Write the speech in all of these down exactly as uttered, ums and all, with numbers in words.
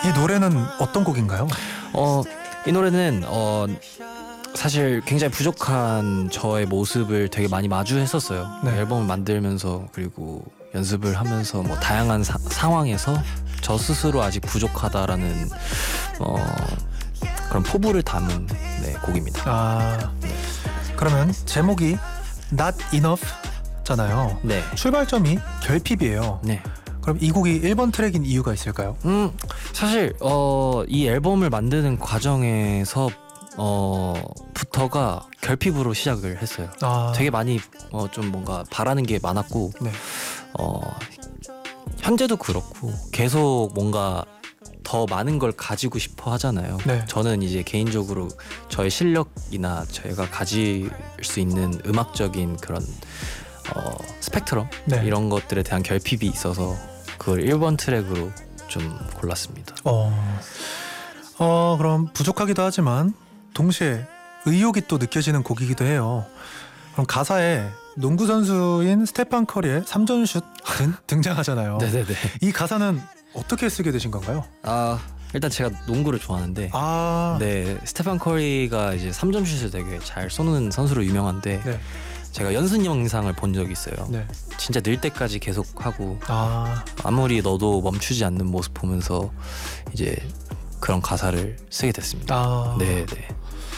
이 노래는 어떤 곡인가요? 어, 이 노래는 어, 사실 굉장히 부족한 저의 모습을 되게 많이 마주했었어요. 네. 앨범을 만들면서 그리고 연습을 하면서 뭐 다양한 사, 상황에서 저 스스로 아직 부족하다라는 어, 그런 포부를 담은 네, 곡입니다. 아, 그러면 제목이 Not Enough잖아요. 네. 출발점이 결핍이에요. 네. 그럼 이 곡이 일 번 트랙인 이유가 있을까요? 음, 사실 어, 이 앨범을 만드는 과정에서 어, 부터가 결핍으로 시작을 했어요. 아, 되게 많이 어, 좀 뭔가 바라는 게 많았고 네. 어, 현재도 그렇고 계속 뭔가 더 많은 걸 가지고 싶어 하잖아요. 네. 저는 이제 개인적으로 저의 실력이나 제가 가질 수 있는 음악적인 그런 어, 스펙트럼 네. 이런 것들에 대한 결핍이 있어서 그걸 일 번 트랙으로 좀 골랐습니다. 어, 어, 그럼 부족하기도 하지만 동시에 의욕이 또 느껴지는 곡이기도 해요. 그럼 가사에 농구 선수인 스테판 커리의 삼 점 슛 등, 등장하잖아요. 네네네. 이 가사는 어떻게 쓰게 되신 건가요? 아, 일단 제가 농구를 좋아하는데 아, 네, 스테판 커리가 이제 삼 점 슛을 되게 잘 쏘는 선수로 유명한데 네. 제가 연습 영상을 본 적이 있어요. 네. 진짜 늘 때까지 계속 하고 아, 아무리 너도 멈추지 않는 모습 보면서 이제 그런 가사를 쓰게 됐습니다. 아, 네, 네.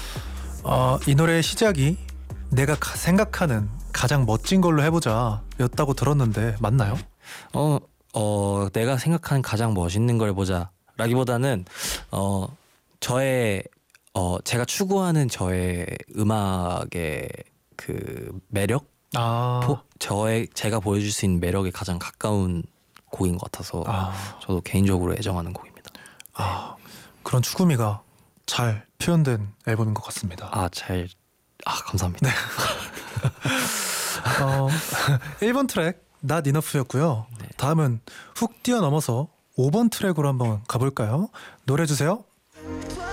어, 이 노래의 시작이 내가 가, 생각하는 가장 멋진 걸로 해보자 였다고 들었는데 맞나요? 어, 어, 내가 생각하는 가장 멋있는 걸 보자 라기보다는 어, 저의 어, 제가 추구하는 저의 음악의 그 매력, 아, 포, 저의 제가 보여줄 수 있는 매력에 가장 가까운 곡인 것 같아서 아, 저도 개인적으로 애정하는 곡입니다. 아, 그런 추구미가 잘 표현된 앨범인 것 같습니다. 아, 잘, 아, 감사합니다. 네. 어, 일 번 트랙 Not Enough였고요. 네. 다음은 훅 뛰어넘어서 오 번 트랙으로 한번 가볼까요? 노래 주세요.